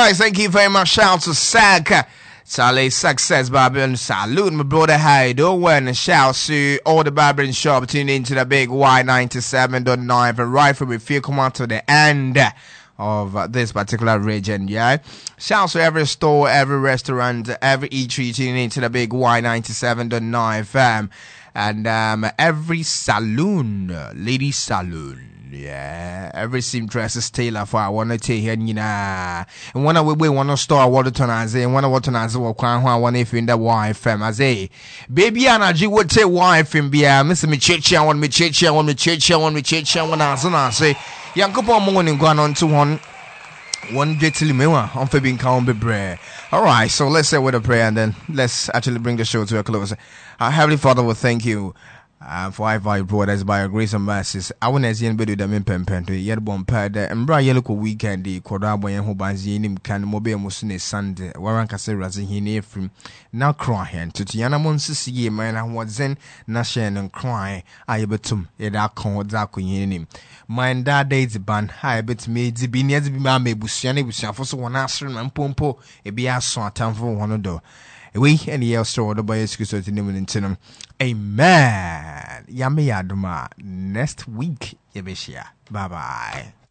guys. Thank you very much. Shout out to Saka. Charlie Success Babylon. Salute my brother Hydo. And shout to all the Babylon shop tuning into the big Y97.9 and right from if you come out to the end of this particular region, yeah. Shouts to every store, every restaurant, every eatery tuning into the big Y97.9 fam, and every saloon, lady saloon. Yeah, every seamstress tailor for I want to take here, and when we want to store water to us, and when I want to answer what I want if in the YFM, I say, baby, and I would say YFM, be a Miss Michicha, I want me chicha, I want me chicha, I want me chicha, when I say, young couple morning going on to one getting me on for being calm, be bread. All right, so let's say with a prayer and then let's actually bring the show to a close. Our Heavenly Father, will thank you. For I brought us by your grace and mercies. I want to see anybody that mean pen to yet bomb pad and bra yellow weekend, the Kodaboy and Hobanzi can mobile Musine Sunday, Waranka Serras in here from now crying to Tiana Monsi, man, I was then Nashan and cry. I betum, yet I can't dark in him. Mind that day's ban, I bet me, the Binia Bimame Busiani, which I also want answering and Pompo, a be a sort time for one door. We and the else store the boy excuse to name in Tinum. Amen. Yami Aduma. Next week, Yabishia. Bye bye.